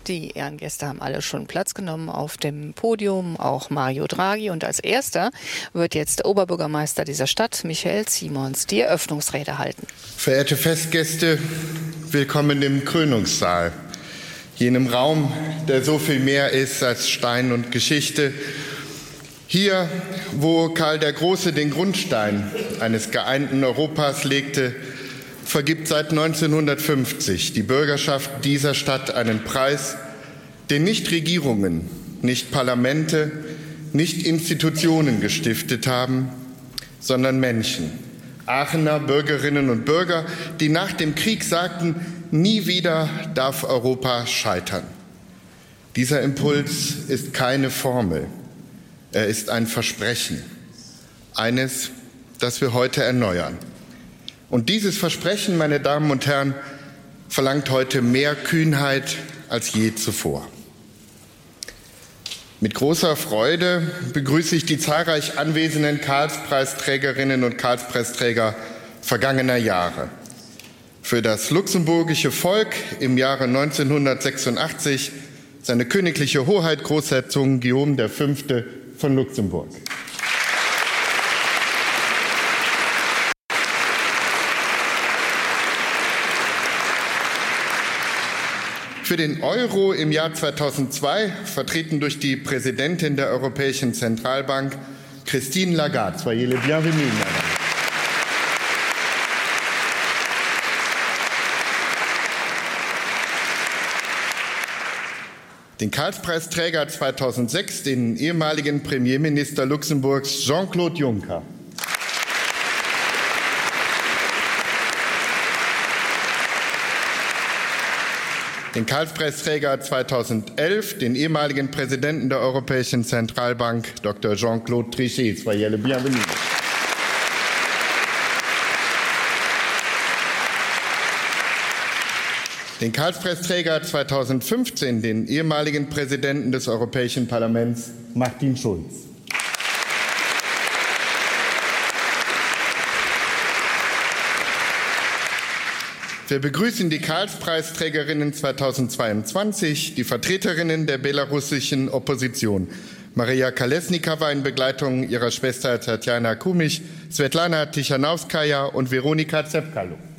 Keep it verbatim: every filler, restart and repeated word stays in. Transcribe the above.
Die Ehrengäste haben alle schon Platz genommen auf dem Podium, auch Mario Draghi. Und als erster wird jetzt der Oberbürgermeister dieser Stadt, Michael Simons, die Eröffnungsrede halten. Verehrte Festgäste, willkommen im Krönungssaal, jenem Raum, der so viel mehr ist als Stein und Geschichte. Hier, wo Karl der Große den Grundstein eines geeinten Europas legte, vergibt seit neunzehnhundertfünfzig die Bürgerschaft dieser Stadt einen Preis, den nicht Regierungen, nicht Parlamente, nicht Institutionen gestiftet haben, sondern Menschen, Aachener Bürgerinnen und Bürger, die nach dem Krieg sagten, nie wieder darf Europa scheitern. Dieser Impuls ist keine Formel, er ist ein Versprechen, eines, das wir heute erneuern. Und dieses Versprechen, meine Damen und Herren, verlangt heute mehr Kühnheit als je zuvor. Mit großer Freude begrüße ich die zahlreich anwesenden Karlspreisträgerinnen und Karlspreisträger vergangener Jahre. Für das luxemburgische Volk im Jahre neunzehnhundertsechsundachtzig seine königliche Hoheit Großherzog Guillaume der Fünfte von Luxemburg. Für den Euro im Jahr zweitausendzwei, vertreten durch die Präsidentin der Europäischen Zentralbank, Christine Lagarde. Soyez les bienvenus, madame. Den Karlspreisträger zweitausendsechs, den ehemaligen Premierminister Luxemburgs Jean-Claude Juncker. Den Karlspreisträger zweitausendelf, den ehemaligen Präsidenten der Europäischen Zentralbank, Doktor Jean-Claude Trichet. Soyez les bienvenus. Den Karlspreisträger zweitausendfünfzehn, den ehemaligen Präsidenten des Europäischen Parlaments, Martin Schulz. Wir begrüßen die Karlspreisträgerinnen zweitausendzweiundzwanzig, die Vertreterinnen der belarussischen Opposition, Maria Kolesnikowa in Begleitung ihrer Schwester Tatjana Kumich, Svetlana Tichanowskaja und Veronika Zepkalo.